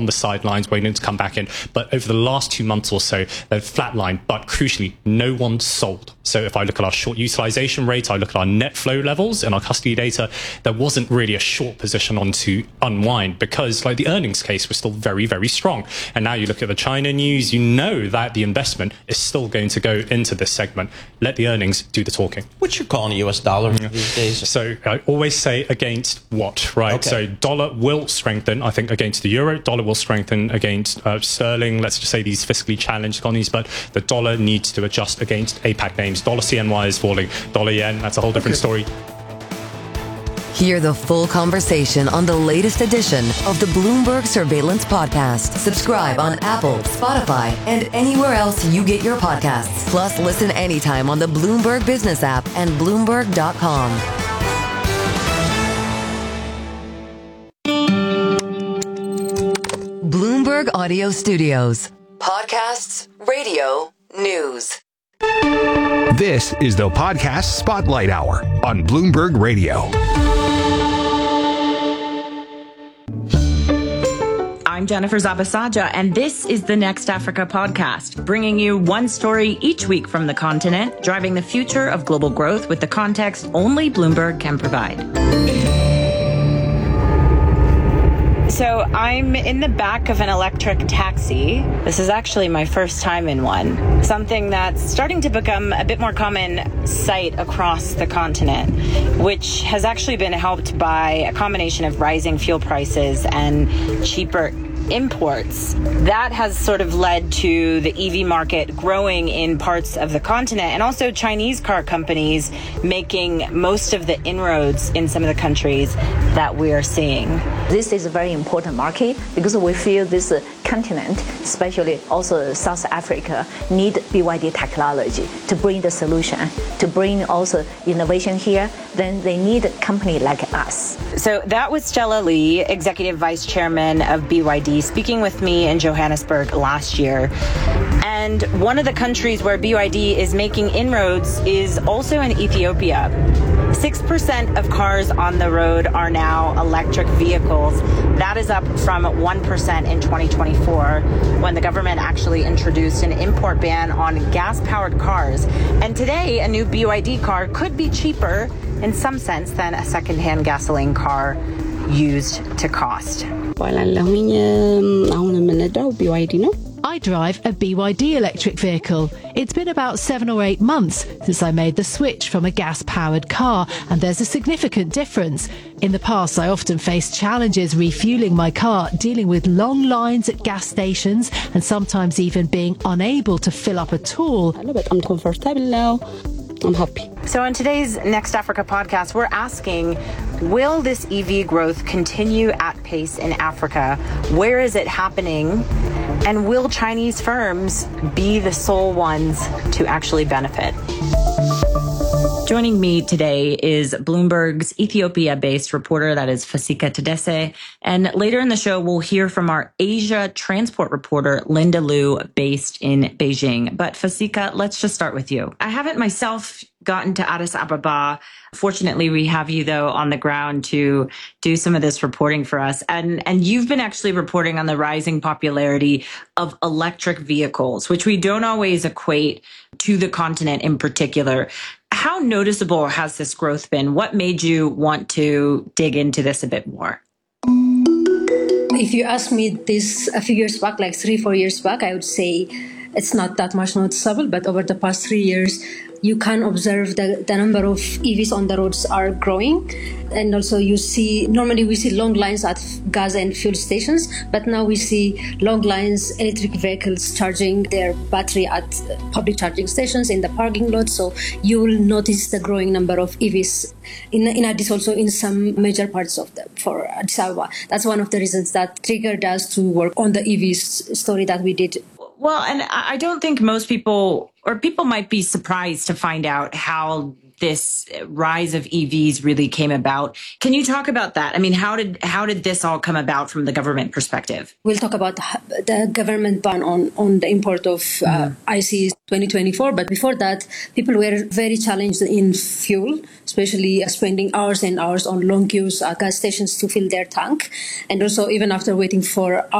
on the sidelines waiting to come back in. But over the last 2 months or so, they've flatlined. But crucially, no one's sold. So if I look at our short utilization rate, I look at our net flow levels and our custody data, there wasn't really a short position on to unwind because like the earnings case was still very, very strong. And now you look at the China news, you know that the investment is still going to go into this segment. Let the earnings do the talking. What's your call on the US dollar these days? So I always say against what, right? Okay. So dollar will strengthen, I think, against the euro. Dollar will strengthen against sterling, let's just say these fiscally challenged economies. But the dollar needs to adjust against APAC names. Dollar CNY is falling. Dollar yen, that's a whole different story. Hear the full conversation on the latest edition of the Bloomberg Surveillance Podcast. Subscribe on Apple, Spotify, and anywhere else you get your podcasts. Plus, listen anytime on the Bloomberg Business app and Bloomberg.com. Bloomberg Audio Studios. Podcasts, radio, news. This is the Podcast Spotlight Hour on Bloomberg Radio. I'm Jennifer Zabasaja, and this is the Next Africa podcast, bringing you one story each week from the continent, driving the future of global growth with the context only Bloomberg can provide. So I'm in the back of an electric taxi. This is actually my first time in one, something that's starting to become a bit more common sight across the continent, which has actually been helped by a combination of rising fuel prices and cheaper imports. That has sort of led to the EV market growing in parts of the continent, and also Chinese car companies making most of the inroads in some of the countries that we are seeing. This is a very important market because we feel this continent, especially also South Africa, need BYD technology to bring the solution, to bring also innovation here. Then they need a company like us. So that was Stella Lee, Executive Vice Chairman of BYD, speaking with me in Johannesburg last year. And one of the countries where BYD is making inroads is also in Ethiopia. 6% of cars on the road are now electric vehicles. That is up from 1% in 2024, when the government actually introduced an import ban on gas-powered cars. And today, a new BYD car could be cheaper in some sense than a second-hand gasoline car used to cost. I drive a BYD electric vehicle. It's been about 7 or 8 months since I made the switch from a gas-powered car, and there's a significant difference. In the past, I often faced challenges refueling my car, dealing with long lines at gas stations, and sometimes even being unable to fill up at all. I'm comfortable now. I'm happy. So on today's Next Africa podcast, we're asking, will this EV growth continue at pace in Africa? Where is it happening? And will Chinese firms be the sole ones to actually benefit? Joining me today is Bloomberg's Ethiopia-based reporter, that is Fasika Tadesse. And later in the show, we'll hear from our Asia transport reporter, Linda Liu, based in Beijing. But Fasika, let's just start with you. I haven't myself gotten to Addis Ababa. Fortunately, we have you, though, on the ground to do some of this reporting for us. And you've been actually reporting on the rising popularity of electric vehicles, which we don't always equate to the continent in particular. How noticeable has this growth been? What made you want to dig into this a bit more? If you ask me this a few years back, like 3-4 years back, I would say it's not that much noticeable. But over the past 3 years, you can observe the number of EVs on the roads are growing. And also normally we see long lines at gas and fuel stations, but now we see long lines, electric vehicles charging their battery at public charging stations in the parking lot. So you will notice the growing number of EVs in Addis, also in some major parts of for Addis Ababa. That's one of the reasons that triggered us to work on the EVs story that we did. Well, and I don't think most people, or people might be surprised to find out how this rise of EVs really came about. Can you talk about that? I mean, how did this all come about from the government perspective? We'll talk about the government ban on the import of ICEs 2024. But before that, people were very challenged in fuel, especially spending hours and hours on long queues at gas stations to fill their tank. And also, even after waiting for